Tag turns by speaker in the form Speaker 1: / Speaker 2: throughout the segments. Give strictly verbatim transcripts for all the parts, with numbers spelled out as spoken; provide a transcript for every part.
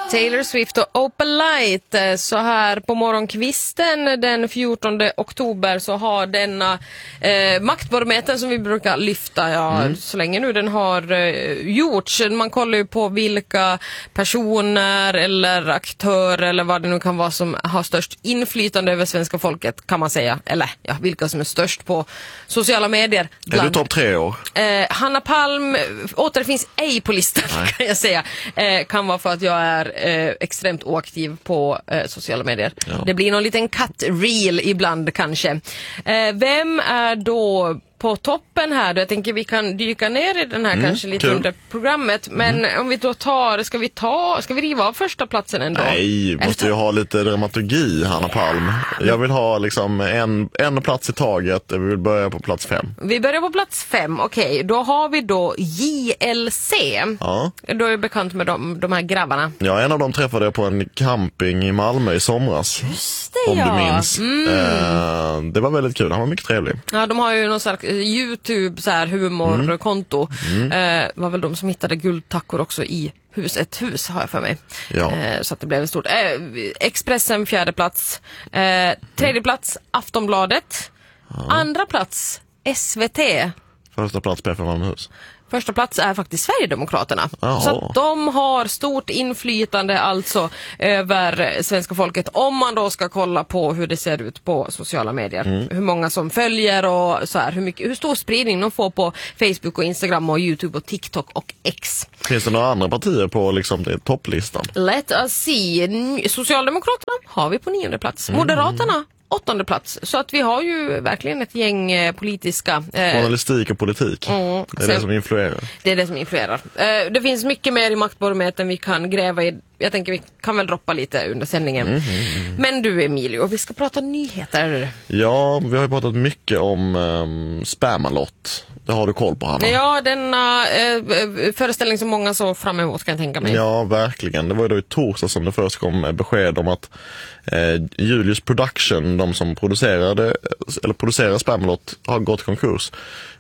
Speaker 1: Taylor Swift och Open Light. Så här på morgonkvisten den fjortonde oktober så har denna eh, maktbarometern som vi brukar lyfta, ja, mm. så länge nu den har eh, gjorts. Man kollar ju på vilka personer eller aktörer eller vad det nu kan vara som har störst inflytande över svenska folket, kan man säga. Eller ja, vilka som är störst på sociala medier.
Speaker 2: Är du topp tre år?
Speaker 1: Eh, Hanna Palm återfinns ej på listan. Nej. Kan jag säga. Eh, kan vara för att jag är eh, extremt oaktiv på eh, sociala medier. Ja. Det blir någon liten cut-reel ibland kanske. Eh, vem är då på toppen här då? Jag tänker vi kan dyka ner i den här mm, kanske lite kul. under programmet. Men mm. om vi då tar, ska vi ta, ska vi riva av första platsen ändå?
Speaker 2: Nej, måste ju ha lite dramaturgi, Hanna Palm. Jag vill ha liksom en, en plats i taget. Vi vill börja på plats fem.
Speaker 1: Vi börjar på plats fem, okej. Okay. Då har vi då J L C. Ja. Då är jag bekant med de, de här grabbarna.
Speaker 2: Ja, en av dem träffade jag på en camping i Malmö i somras.
Speaker 1: Just det,
Speaker 2: om
Speaker 1: ja.
Speaker 2: du minns. Mm. Eh, det var väldigt kul, han var mycket trevlig.
Speaker 1: Ja, de har ju någon slags YouTube så här humorkonto. Mm. Mm. Eh, var väl de som hittade guldtackor också i hus, ett hus har jag för mig. Ja. Eh, så att det blev en stort. Eh, Expressen fjärde plats. Eh, tredje plats Aftonbladet. Ja. Andra plats S V T.
Speaker 2: Första plats P F Malmöhus.
Speaker 1: Första plats är faktiskt Sverigedemokraterna.
Speaker 2: Jaha.
Speaker 1: Så att de har stort inflytande alltså över svenska folket. Om man då ska kolla på hur det ser ut på sociala medier. Mm. Hur många som följer och så här, hur, mycket, hur stor spridning de får på Facebook och Instagram och YouTube och TikTok och X.
Speaker 2: Finns det några andra partier på liksom det topplistan?
Speaker 1: Let us see. Socialdemokraterna har vi på nionde plats. Mm. Moderaterna åttonde plats. Så att vi har ju verkligen ett gäng eh, politiska...
Speaker 2: Eh, Journalistik och politik. Mm, det är sen, det som influerar.
Speaker 1: Det är det som influerar. Eh, det finns mycket mer i maktbarometern vi kan gräva i. Jag tänker vi kan väl droppa lite under sändningen. Mm, mm, mm. Men du Emilio, vi ska prata nyheter.
Speaker 2: Ja, vi har ju pratat mycket om um, Spamalot. Det har du koll på, Hanna.
Speaker 1: Ja, denna eh, föreställning som många så fram emot kan jag tänka mig.
Speaker 2: Ja, verkligen. Det var ju då i torsdag som det först kom besked om att eh, Julius Production, de som producerade eller producerar Spamalot, har gått konkurs.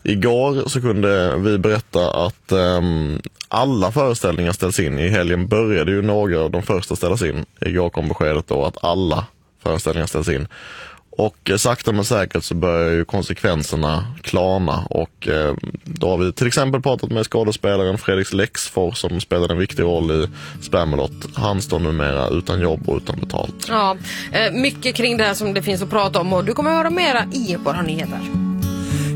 Speaker 2: Igår så kunde vi berätta att eh, alla föreställningar ställs in. I helgen började ju några av de första ställas in. Igår kom beskedet då att alla föreställningar ställs in. Och sakta men säkert så börjar ju konsekvenserna klarna. Och eh, då har vi till exempel pratat med skådespelaren Fredrik Lexfors som spelade en viktig roll i Spamalot. Han står numera utan jobb och utan betalt.
Speaker 1: Ja, mycket kring det här som det finns att prata om och du kommer att höra mera i våra nyheter.